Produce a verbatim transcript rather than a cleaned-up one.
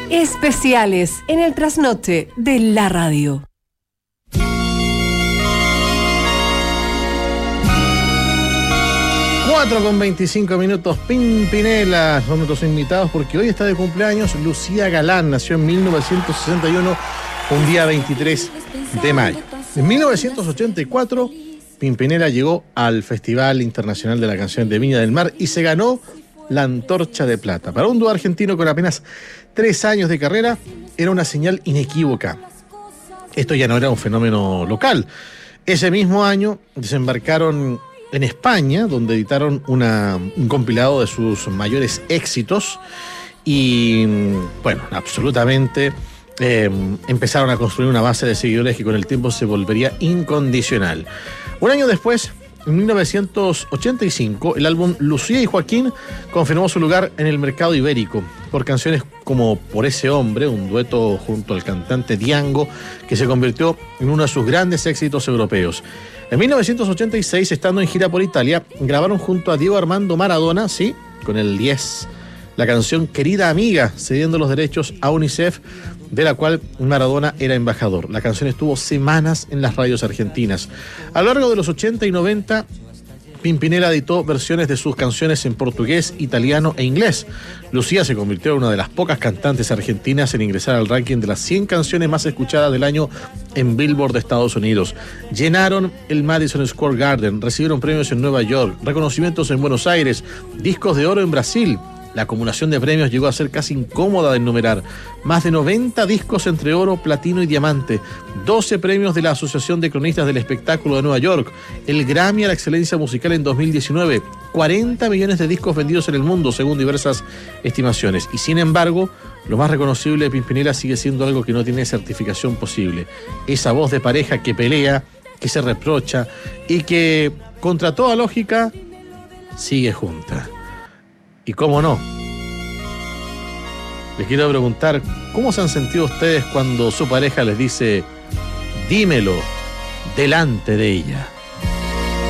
Especiales en el trasnoche de la radio. cuatro con veinticinco minutos, Pimpinela, son nuestros invitados porque hoy está de cumpleaños Lucía Galán, nació en mil novecientos sesenta y uno, un día veintitrés de mayo. En mil novecientos ochenta y cuatro, Pimpinela llegó al Festival Internacional de la Canción de Viña del Mar y se ganó la Antorcha de Plata. Para un dúo argentino con apenas tres años de carrera, era una señal inequívoca. Esto ya no era un fenómeno local. Ese mismo año desembarcaron en España, donde editaron una, un compilado de sus mayores éxitos y, bueno, absolutamente eh, empezaron a construir una base de seguidores que con el tiempo se volvería incondicional. Un año después, en mil novecientos ochenta y cinco, el álbum Lucía y Joaquín confirmó su lugar en el mercado ibérico por canciones como Por ese hombre, un dueto junto al cantante Diango, que se convirtió en uno de sus grandes éxitos europeos. En mil novecientos ochenta y seis, estando en gira por Italia, grabaron junto a Diego Armando Maradona, sí, con el diez, la canción Querida Amiga, cediendo los derechos a UNICEF, de la cual Maradona era embajador. La canción estuvo semanas en las radios argentinas. A lo largo de los ochenta y noventa, Pimpinela editó versiones de sus canciones en portugués, italiano e inglés. Lucía se convirtió en una de las pocas cantantes argentinas en ingresar al ranking de las cien canciones más escuchadas del año en Billboard de Estados Unidos. Llenaron el Madison Square Garden, recibieron premios en Nueva York, reconocimientos en Buenos Aires, discos de oro en Brasil. La acumulación de premios llegó a ser casi incómoda de enumerar. Más de noventa discos entre oro, platino y diamante. doce premios de la Asociación de Cronistas del Espectáculo de Nueva York. El Grammy a la Excelencia Musical en dos mil diecinueve. cuarenta millones de discos vendidos en el mundo, según diversas estimaciones. Y sin embargo, lo más reconocible de Pimpinela sigue siendo algo que no tiene certificación posible. Esa voz de pareja que pelea, que se reprocha y que, contra toda lógica, sigue junta. Y cómo no, les quiero preguntar, ¿cómo se han sentido ustedes cuando su pareja les dice, dímelo delante de ella?